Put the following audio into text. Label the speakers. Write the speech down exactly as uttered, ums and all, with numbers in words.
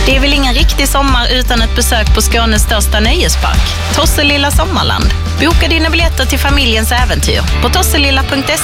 Speaker 1: Det är väl ingen riktig sommar utan ett besök på Skånes största nöjespark, Tosselilla Sommarland. Boka dina biljetter till familjens äventyr på tosselilla punkt se.